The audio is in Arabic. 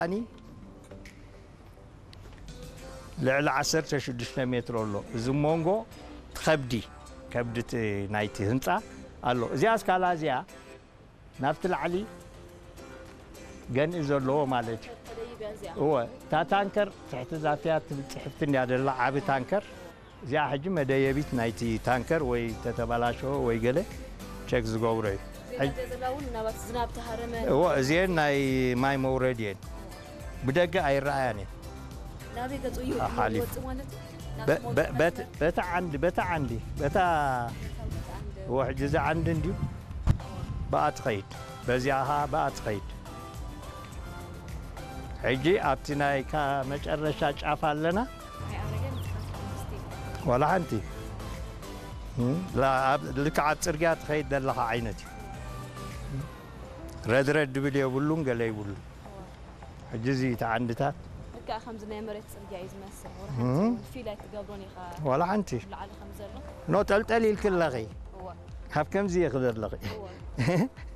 أني لعل 16 متر له زمونغو تخبدي كبدت نايتي هنصا الله زي اسكالا زيا نافت العلي جن زلو مالتي هو تا تانكر تحت زافيات تحفتني هذا عابي تانكر زي حجي مديبيت نايتي تانكر وي تتبلاشو وي غله تشيك زغوري زلاون نبات زناب تهرمه هو زين ناي ماي موردين بدقه اي راياني نابي قطيو حالف بتا عندي واحد جزء عندي بقى تخيد بزياها بقى تخيد حجي ابتناي كمጨረሻ ጫፍ አለና ولا انت لا لك عصريا تخيد دلها عينتي رد بلي يبلون قال يبلون حجزي تعندتات كا خمس نمرت صرجا يزمس ورحت في لا تقبروني خا ولا انت على خمسه نو تلتلي الكل لغي هاف كم زي يقدر لغي